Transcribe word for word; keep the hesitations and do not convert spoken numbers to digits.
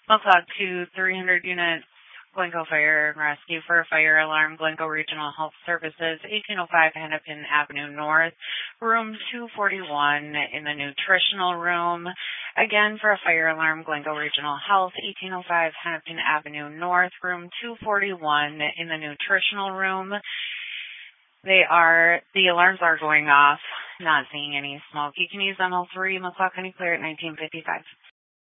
McLeod to three hundred units, Glencoe Fire and Rescue for a fire alarm, Glencoe Regional Health Services, eighteen oh five Hennepin Avenue North, room two forty-one in the nutritional room. Again, for a fire alarm, Glencoe Regional Health, eighteen oh five Hennepin Avenue North, room two forty-one in the nutritional room. They are, the alarms are going off, not seeing any smoke. You can use M L three, McLeod County Clear at nineteen fifty-five.